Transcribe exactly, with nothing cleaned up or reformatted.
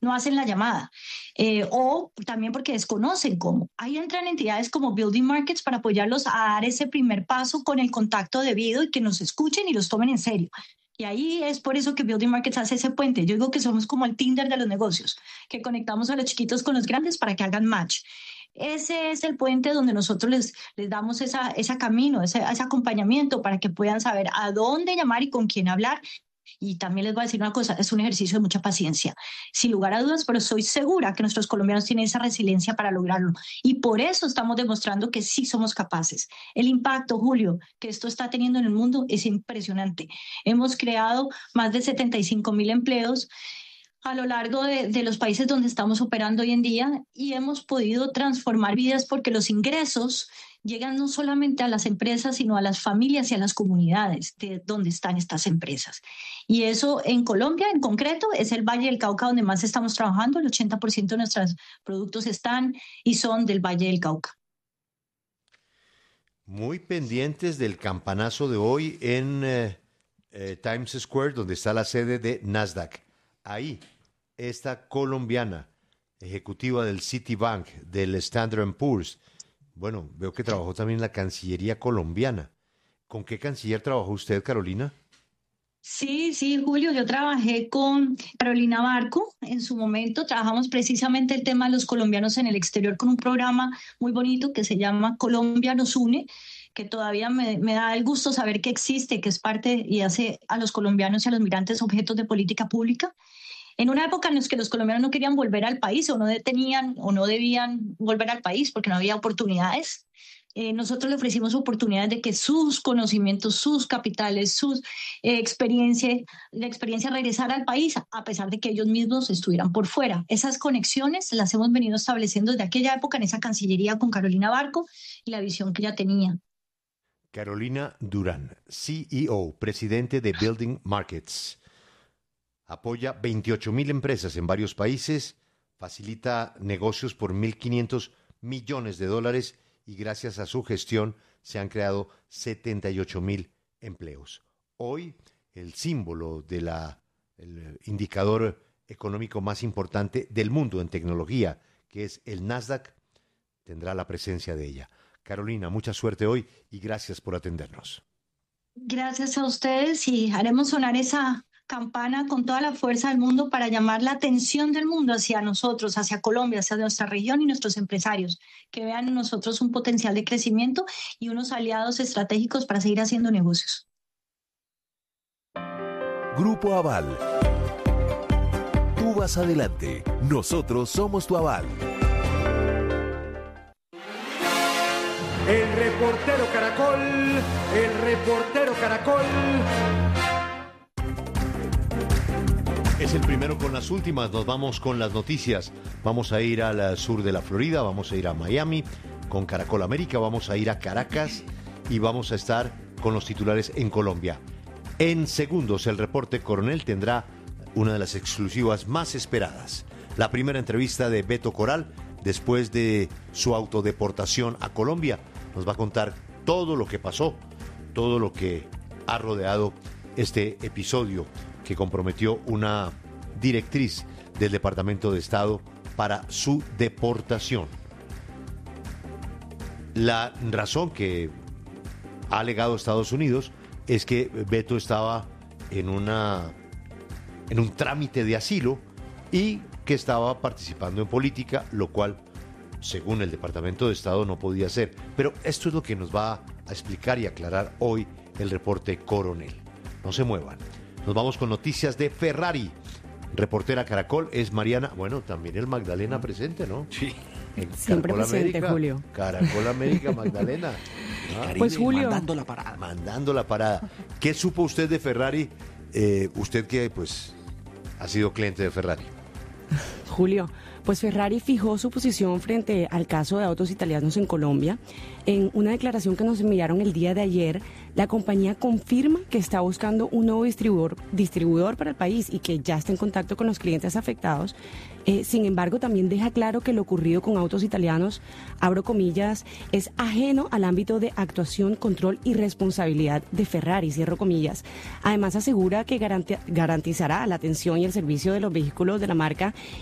no hacen la llamada. Eh, o también porque desconocen cómo. Ahí entran entidades como Building Markets para apoyarlos a dar ese primer paso con el contacto debido y que nos escuchen y los tomen en serio. Y ahí es por eso que Building Markets hace ese puente. Yo digo que somos como el Tinder de los negocios, que conectamos a los chiquitos con los grandes para que hagan match. Ese es el puente donde nosotros les, les damos esa, ese camino, ese, ese acompañamiento para que puedan saber a dónde llamar y con quién hablar. Y también les voy a decir una cosa, es un ejercicio de mucha paciencia, sin lugar a dudas, pero soy segura que nuestros colombianos tienen esa resiliencia para lograrlo. Y por eso estamos demostrando que sí somos capaces. El impacto, Julio, que esto está teniendo en el mundo es impresionante. Hemos creado más de setenta y cinco mil empleos a lo largo de, de los países donde estamos operando hoy en día y hemos podido transformar vidas porque los ingresos llegan no solamente a las empresas, sino a las familias y a las comunidades de donde están estas empresas. Y eso en Colombia, en concreto, es el Valle del Cauca donde más estamos trabajando. El ochenta por ciento de nuestros productos están y son del Valle del Cauca. Muy pendientes del campanazo de hoy en eh, eh, Times Square, donde está la sede de Nasdaq. Ahí, esta colombiana, ejecutiva del Citibank, del Standard and Poor's, bueno, veo que trabajó también en la Cancillería colombiana. ¿Con qué canciller trabajó usted, Carolina? Sí, sí, Julio, yo trabajé con Carolina Barco en su momento, trabajamos precisamente el tema de los colombianos en el exterior con un programa muy bonito que se llama Colombia nos une, que todavía me, me da el gusto saber que existe, que es parte y hace a los colombianos y a los migrantes objetos de política pública. En una época en la que los colombianos no querían volver al país o no tenían o no debían volver al país porque no había oportunidades, eh, nosotros le ofrecimos oportunidades de que sus conocimientos, sus capitales, su eh, experiencia, la experiencia regresara al país a pesar de que ellos mismos estuvieran por fuera. Esas conexiones las hemos venido estableciendo desde aquella época en esa Cancillería con Carolina Barco y la visión que ella tenía. Carolina Durán, C E O, presidente de Building Markets. Apoya veintiocho mil empresas en varios países, facilita negocios por mil quinientos millones de dólares y gracias a su gestión se han creado setenta y ocho mil empleos. Hoy, el símbolo del indicador económico más importante del mundo en tecnología, que es el Nasdaq, tendrá la presencia de ella. Carolina, mucha suerte hoy y gracias por atendernos. Gracias a ustedes y haremos sonar esa campana con toda la fuerza del mundo para llamar la atención del mundo hacia nosotros, hacia Colombia, hacia nuestra región y nuestros empresarios, que vean en nosotros un potencial de crecimiento y unos aliados estratégicos para seguir haciendo negocios. Grupo Aval. Tú vas adelante, nosotros somos tu aval. El reportero Caracol, el reportero Caracol. Es el primero con las últimas, nos vamos con las noticias. Vamos a ir al sur de la Florida, vamos a ir a Miami con Caracol América, vamos a ir a Caracas y vamos a estar con los titulares en Colombia. En segundos, el reporte Coronel tendrá una de las exclusivas más esperadas. La primera entrevista de Beto Coral después de su autodeportación a Colombia. Nos va a contar todo lo que pasó, todo lo que ha rodeado este episodio que comprometió una directriz del Departamento de Estado para su deportación. La razón que ha alegado Estados Unidos es que Beto estaba en una en un trámite de asilo y que estaba participando en política, lo cual, según el Departamento de Estado, no podía ser. Pero esto es lo que nos va a explicar y aclarar hoy el reporte Coronel. No se muevan. Nos vamos con noticias de Ferrari. Reportera Caracol es Mariana. Bueno, también el Magdalena presente, ¿no? Sí. En Siempre Caracol presente, América, Julio. Caracol América, Magdalena. Ah, Pues Julio. Mandando la parada. mandando la parada. ¿Qué supo usted de Ferrari? Eh, usted que pues ha sido cliente de Ferrari. Julio, pues Ferrari fijó su posición frente al caso de autos italianos en Colombia. En una declaración que nos enviaron el día de ayer, la compañía confirma que está buscando un nuevo distribuidor, distribuidor para el país y que ya está en contacto con los clientes afectados. Eh, sin embargo, también deja claro que lo ocurrido con autos italianos, abro comillas, es ajeno al ámbito de actuación, control y responsabilidad de Ferrari, cierro comillas. Además, asegura que garanti- garantizará la atención y el servicio de los vehículos de la marca